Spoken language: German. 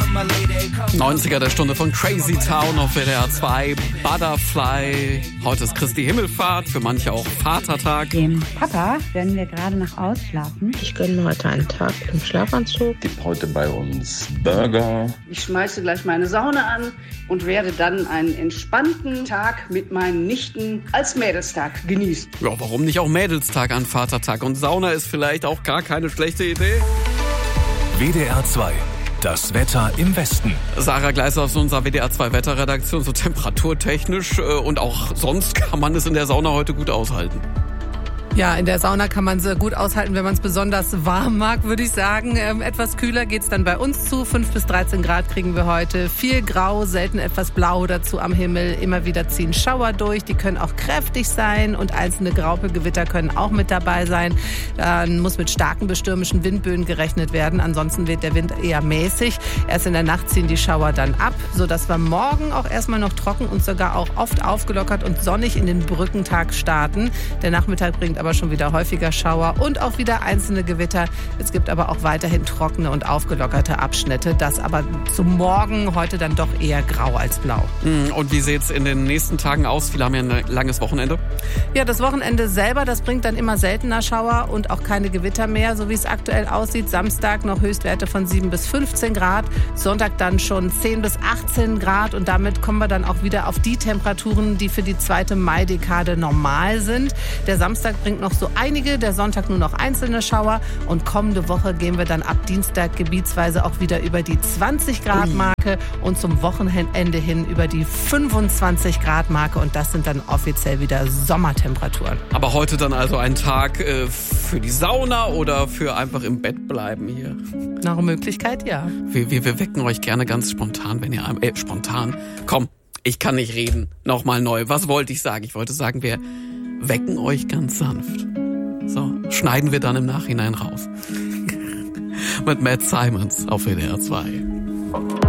90er der Stunde von Crazy Town auf WDR 2, Butterfly. Heute ist Christi Himmelfahrt, für manche auch Vatertag. Dem Papa werden wir gerade noch ausschlafen. Ich gönne mir heute einen Tag im Schlafanzug. Gibt heute bei uns Burger. Ich schmeiße gleich meine Sauna an und werde dann einen entspannten Tag mit meinen Nichten als Mädelstag genießen. Ja, warum nicht auch Mädelstag an Vatertag? Und Sauna ist vielleicht auch gar keine schlechte Idee. WDR 2. Das Wetter im Westen. Sarah Gleiser aus unserer WDR 2 Wetterredaktion, so temperaturtechnisch und auch sonst kann man es in der Sauna heute gut aushalten. Ja, in der Sauna kann man es gut aushalten, wenn man es besonders warm mag, würde ich sagen. Etwas kühler geht's dann bei uns zu. 5 bis 13 Grad kriegen wir heute. Viel Grau, selten etwas Blau dazu am Himmel. Immer wieder ziehen Schauer durch. Die können auch kräftig sein und einzelne Graupelgewitter können auch mit dabei sein. Dann muss mit starken bis stürmischen Windböen gerechnet werden. Ansonsten wird der Wind eher mäßig. Erst in der Nacht ziehen die Schauer dann ab, sodass wir morgen auch erstmal noch trocken und sogar auch oft aufgelockert und sonnig in den Brückentag starten. Der Nachmittag bringt aber schon wieder häufiger Schauer und auch wieder einzelne Gewitter. Es gibt aber auch weiterhin trockene und aufgelockerte Abschnitte. Das aber zum Morgen heute dann doch eher grau als blau. Und wie sieht es in den nächsten Tagen aus? Viele haben ja ein langes Wochenende. Ja, das Wochenende selber, das bringt dann immer seltener Schauer und auch keine Gewitter mehr, so wie es aktuell aussieht. Samstag noch Höchstwerte von 7 bis 15 Grad. Sonntag dann schon 10 bis 18 Grad. Und damit kommen wir dann auch wieder auf die Temperaturen, die für die zweite Maidekade normal sind. Der Samstag bringt noch so einige, der Sonntag nur noch einzelne Schauer. Und kommende Woche gehen wir dann ab Dienstag gebietsweise auch wieder über die 20 Grad Marke und zum Wochenende hin über die 25 Grad Marke. Und das sind dann offiziell wieder Sommertemperaturen. Aber heute dann also ein Tag für die Sauna oder für einfach im Bett bleiben hier? Nach Möglichkeit, ja. Wir wecken euch gerne ganz spontan, wenn ihr spontan. Komm, ich kann nicht reden. Nochmal neu. Was wollte ich sagen? Ich wollte sagen, wir wecken euch ganz sanft. So, schneiden wir dann im Nachhinein raus. Mit Matt Simons auf WDR 2.